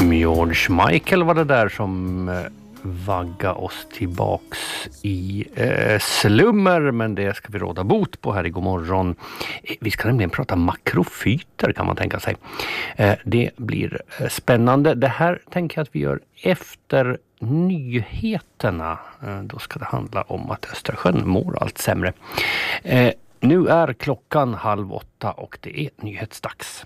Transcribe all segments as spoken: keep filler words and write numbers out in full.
George Michael var det där som eh, vagga oss tillbaks i eh, slummer, men det ska vi råda bot på här i Godmorgon. Eh, vi ska nämligen prata makrofyter, kan man tänka sig. Eh, det blir eh, spännande. Det här tänker jag att vi gör efter nyheterna. Eh, då ska det handla om att Östersjön mår allt sämre. Eh, nu är klockan halv åtta och det är nyhetsdags.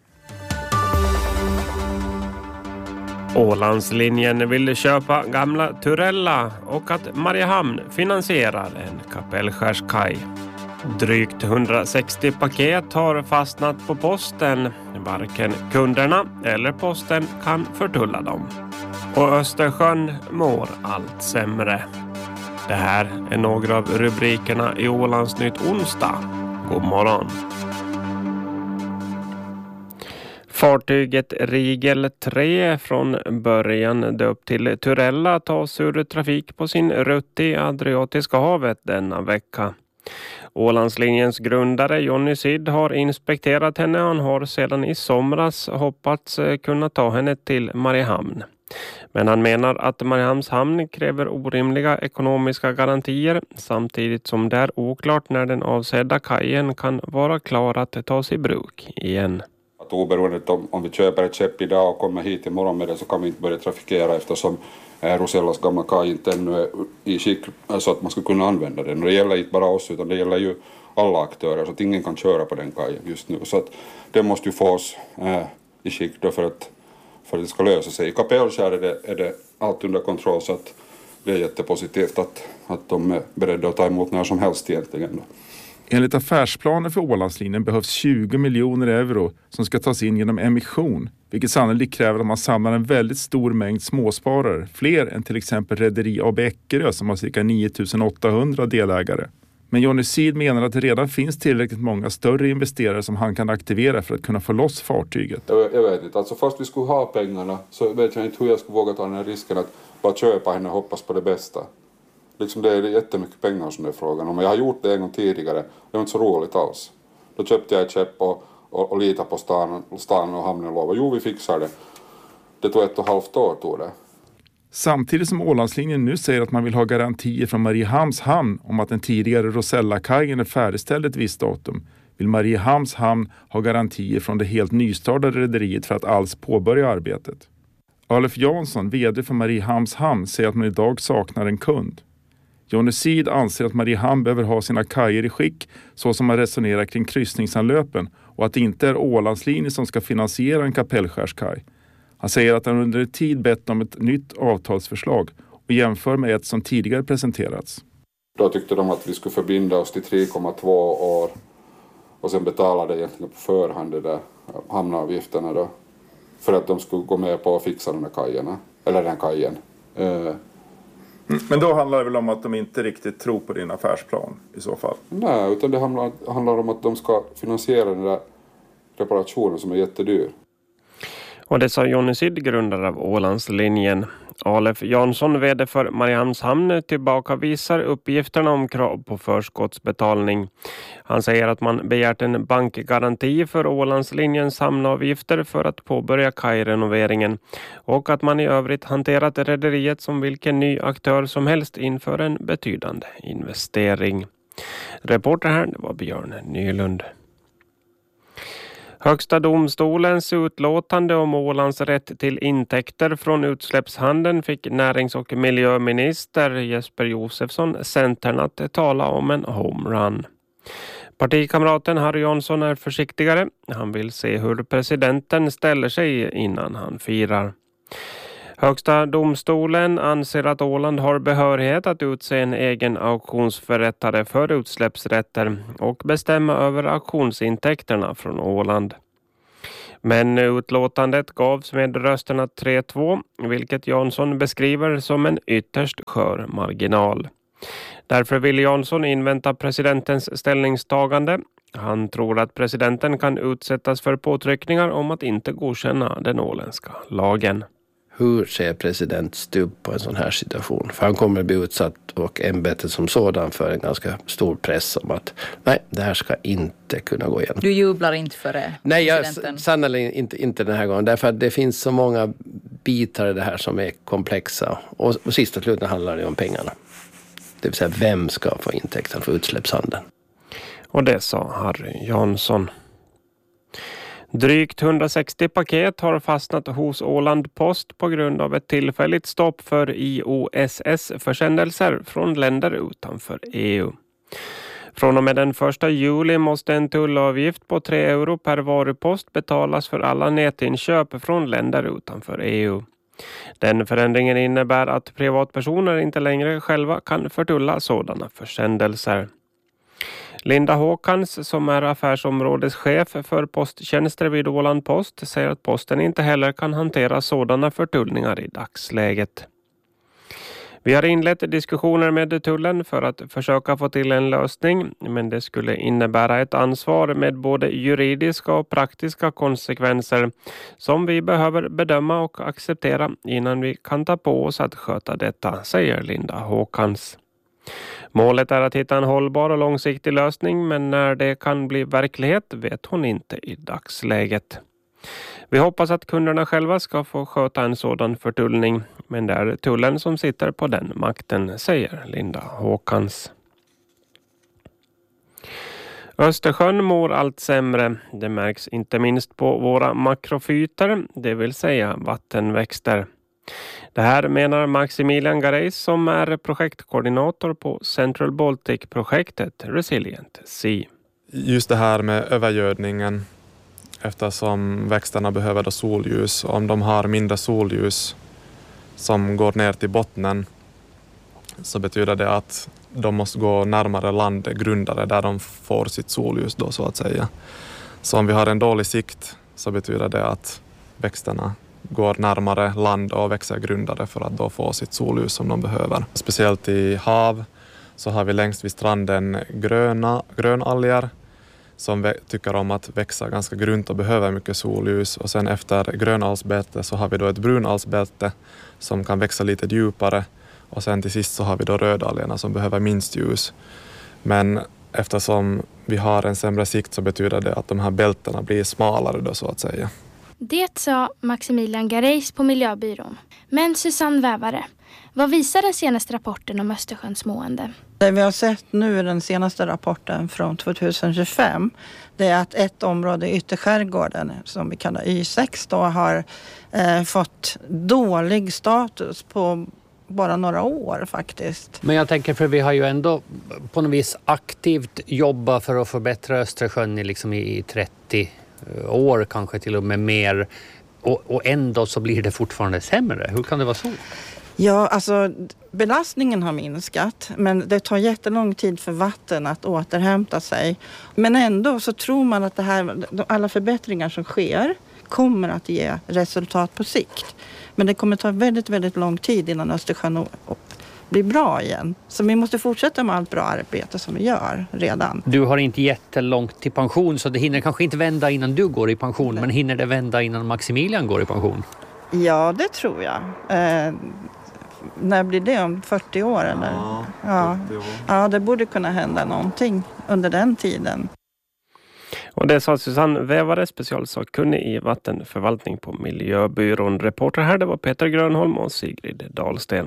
Ålandslinjen vill köpa gamla Turella och att Mariehamn finansierar en Kapellskärskaj. Drygt hundrasextio paket har fastnat på posten. Varken kunderna eller posten kan förtulla dem. Och Östersjön mår allt sämre. Det här är några av rubrikerna i Ålandsnytt onsdag. God morgon. Fartyget Rigel tre, från början döpt till Turella, tas ur trafik på sin rutt i Adriatiska havet denna vecka. Ålandslinjens grundare Jonny Sid har inspekterat henne. Han har sedan i somras hoppats kunna ta henne till Mariehamn. Men han menar att Mariehamns hamn kräver orimliga ekonomiska garantier, samtidigt som det är oklart när den avsedda kajen kan vara klar att tas i bruk igen. Att oberoendet om, om vi köper ett skepp idag och kommer hit imorgon med det, så kan vi inte börja trafikera, eftersom eh, Rosellas gamla kaj inte ännu är i skick så att man ska kunna använda den. Och det gäller inte bara oss, utan det gäller ju alla aktörer, så att ingen kan köra på den kajen just nu. Så att det måste ju få oss eh, i skick då för att, för att det ska lösa sig. I Kapellskär är det, är det allt under kontroll, så att det är jättepositivt att, att de är beredda att ta emot när som helst egentligen då. Enligt affärsplaner för Ålandslinjen behövs tjugo miljoner euro som ska tas in genom emission, vilket sannolikt kräver att man samlar en väldigt stor mängd småsparare, fler än till exempel Rederi A B Eckerö som har cirka nio tusen åttahundra delägare. Men Jonny Sid menar att det redan finns tillräckligt många större investerare som han kan aktivera för att kunna få loss fartyget. Jag, jag vet inte, alltså fast vi skulle ha pengarna så vet jag inte hur jag skulle våga ta den här risken att bara köpa henne och hoppas på det bästa. Liksom det är jättemycket pengar som det är frågan om. Jag har gjort det en gång tidigare. Det var inte så roligt alls. Då köpte jag ett skepp och, och, och litade på stan, stan och hamnen och lovade. Jo, vi fixar det. Det tog ett och ett halvt år tog det. Samtidigt som Ålandslinjen nu säger att man vill ha garantier från Mariehamns hamn om att den tidigare Rosella-kajen är färdigställd ett visst datum, vill Mariehamns hamn ha garantier från det helt nystartade rederiet för att alls påbörja arbetet. Alef Jansson, vd för Mariehamns hamn, säger att man idag saknar en kund. Jonny Sid anser att Mariehamn behöver ha sina kajer i skick så som man resonerar kring kryssningsanlöpen, och att det inte är Ålandslinjen som ska finansiera en Kapellskärskaj. Han säger att han under en tid bett om ett nytt avtalsförslag och jämför med ett som tidigare presenterats. Då tyckte de att vi skulle förbinda oss till tre komma två år och sen betala det egentligen på förhand, det där hamnavgifterna då, för att de skulle gå med på att fixa de här kajerna, eller den kajen. Eh, Men då handlar det väl om att de inte riktigt tror på din affärsplan i så fall? Nej, utan det handlar, handlar om att de ska finansiera den där reparationen som är jättedyr. Och det sa Jonny Sid, grundare av Ålandslinjen. Alef Jansson, vd för Mariehamns hamn, tillbakavisar uppgifterna om krav på förskottsbetalning. Han säger att man begärt en bankgaranti för Ålandslinjens hamnavgifter för att påbörja kajrenoveringen, och att man i övrigt hanterat rederiet som vilken ny aktör som helst inför en betydande investering. Reporter här var Björn Nylund. Högsta domstolens utlåtande om Ålands rätt till intäkter från utsläppshandeln fick närings- och miljöminister Jesper Josefsson Centern att tala om en homerun. Partikamraten Harry Jonsson är försiktigare. Han vill se hur presidenten ställer sig innan han firar. Högsta domstolen anser att Åland har behörighet att utse en egen auktionsförrättare för utsläppsrätter och bestämma över auktionsintäkterna från Åland. Men utlåtandet gavs med rösterna tre två, vilket Jansson beskriver som en ytterst skör marginal. Därför vill Jansson invänta presidentens ställningstagande. Han tror att presidenten kan utsättas för påtryckningar om att inte godkänna den åländska lagen. Hur ser president Stubb på en sån här situation? För han kommer att bli utsatt, och ämbetet som sådan, för en ganska stor press om att nej, det här ska inte kunna gå igenom. Du jublar inte för det? Nej, jag sannolikt inte, inte den här gången. Därför att det finns så många bitar i det här som är komplexa. Och, och sist och slutligen handlar det om pengarna. Det vill säga vem ska få intäkter för utsläppshandeln. Och det sa Harry Jansson. Drygt hundrasextio paket har fastnat hos Åland Post på grund av ett tillfälligt stopp för I O S S-försändelser från länder utanför E U. Från och med den första juli måste en tullavgift på tre euro per varupost betalas för alla nätinköp från länder utanför E U. Den förändringen innebär att privatpersoner inte längre själva kan förtulla sådana försändelser. Linda Håkans, som är affärsområdeschef för posttjänster vid Åland Post, säger att posten inte heller kan hantera sådana förtullningar i dagsläget. Vi har inlett diskussioner med tullen för att försöka få till en lösning, men det skulle innebära ett ansvar med både juridiska och praktiska konsekvenser som vi behöver bedöma och acceptera innan vi kan ta på oss att sköta detta, säger Linda Håkans. Målet är att hitta en hållbar och långsiktig lösning, men när det kan bli verklighet vet hon inte i dagsläget. Vi hoppas att kunderna själva ska få sköta en sådan förtullning, men det är tullen som sitter på den makten, säger Linda Håkans. Östersjön mår allt sämre. Det märks inte minst på våra makrofyter, det vill säga vattenväxter. Det här menar Maximilian Gareis som är projektkoordinator på Central Baltic-projektet Resilient Sea. Just det här med övergödningen, eftersom växterna behöver då solljus. Om de har mindre solljus som går ner till bottnen så betyder det att de måste gå närmare land, grundare, där de får sitt solljus då så att säga. Så om vi har en dålig sikt så betyder det att växterna går närmare land och växer grundare för att då få sitt solljus som de behöver. Speciellt i hav så har vi längst vid stranden gröna, grönalger som tycker om att växa ganska grunt och behöver mycket solljus. Och sen efter grönalgsbälte så har vi då ett brunalgsbälte som kan växa lite djupare. Och sen till sist så har vi då rödalgerna som behöver minst ljus. Men eftersom vi har en sämre sikt så betyder det att de här bältena blir smalare då så att säga. Det sa Maximilian Gareis på Miljöbyrån. Men Susanne Vävare, vad visar den senaste rapporten om Östersjöns mående? Det vi har sett nu i den senaste rapporten från tjugohundratjugofem, det är att ett område i ytterskärgården som vi kallar Y sex då har eh, fått dålig status på bara några år faktiskt. Men jag tänker, för vi har ju ändå på något vis aktivt jobbat för att förbättra Östersjön i, liksom i trettio år, kanske till och med mer. Och, och ändå så blir det fortfarande sämre. Hur kan det vara så? Ja, alltså belastningen har minskat, men det tar jättelång tid för vatten att återhämta sig. Men ändå så tror man att det här, alla förbättringar som sker kommer att ge resultat på sikt. Men det kommer ta väldigt, väldigt lång tid innan Östersjön blir bra igen. Så vi måste fortsätta med allt bra arbete som vi gör redan. Du har inte jättelångt till pension, så det hinner kanske inte vända innan du går i pension. Nej. Men hinner det vända innan Maximilian går i pension? Ja, det tror jag. Eh, när blir det? Om fyrtio år eller? Ja, fyrtio år. Ja, det borde kunna hända någonting under den tiden. Och det sa Susanne Vävare, specialsakkunnig i vattenförvaltning på Miljöbyrån. Reporter här, det var Peter Grönholm och Sigrid Dahlsten.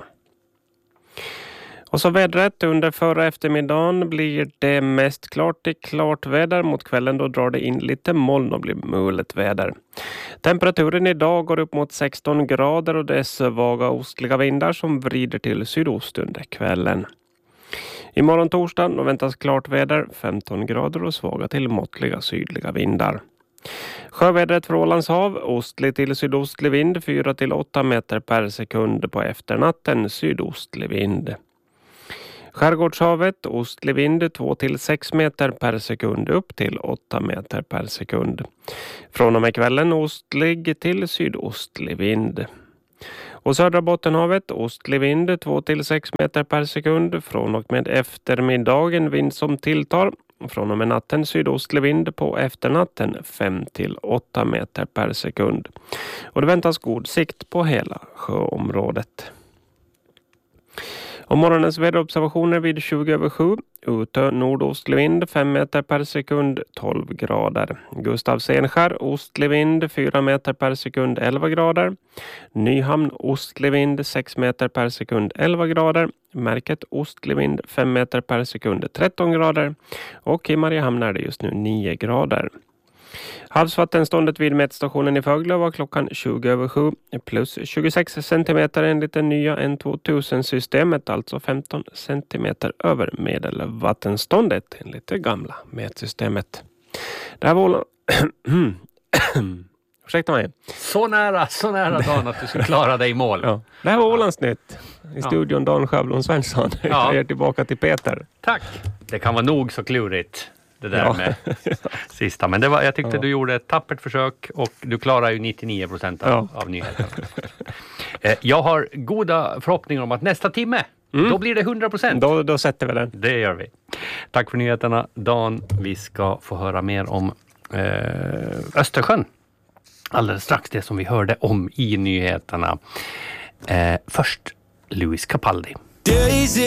Och så vädret. Under förra eftermiddagen blir det mest klart till klart väder. Mot kvällen då drar det in lite moln och blir mulet väder. Temperaturen idag går upp mot sexton grader och det är svaga ostliga vindar som vrider till sydost under kvällen. Imorgon torsdag då väntas klart väder, femton grader och svaga till måttliga sydliga vindar. Sjövädret för Ålands hav, ostlig till sydostlig vind, fyra till åtta meter per sekund på efternatten, sydostlig vind. Skärgårdshavet, ostlig vind, två till sex meter per sekund upp till åtta meter per sekund. Från och med kvällen ostlig till sydostlig vind. Och södra Bottenhavet, ostlig vind, två till sex meter per sekund. Från och med eftermiddagen vind som tilltar. Från och med natten sydostlig vind, på efternatten fem till åtta meter per sekund. Och det väntas god sikt på hela sjöområdet. Och morgonens väderobservationer vid tjugo över sju. Utö nordostlig vind fem meter per sekund, tolv grader. Gustav Senskär ostlig vind fyra meter per sekund, elva grader. Nyhamn ostlig vind sex meter per sekund, elva grader. Märket ostlig vind fem meter per sekund, tretton grader. Och i Mariehamn är det just nu nio grader. Havsvattenståndet vid mätstationen i Föglö var klockan tjugo över sju plus tjugosex centimeter enligt det nya N tvåtusen-systemet, alltså femton centimeter över medelvattenståndet enligt det gamla mätsystemet. Det här var... Ursäkta mig. Så nära, så nära Dan att du ska klara dig i mål. Ja. Det här var Ålandsnytt. I studion Dan Skövlon Svensson. Ja. Jag är tillbaka till Peter. Tack. Det kan vara nog så klurigt. Det där Ja. med sista. Men det var, jag tyckte Ja. du gjorde ett tappert försök och du klarar ju nittionio procent av, Ja. av nyheterna. Eh, jag har goda förhoppningar om att nästa timme, Mm. då blir det hundra procent. Då, då sätter vi den. Det gör vi. Tack för nyheterna, Dan. Vi ska få höra mer om eh, Östersjön. Alldeles strax, det som vi hörde om i nyheterna. Eh, först Louis Capaldi.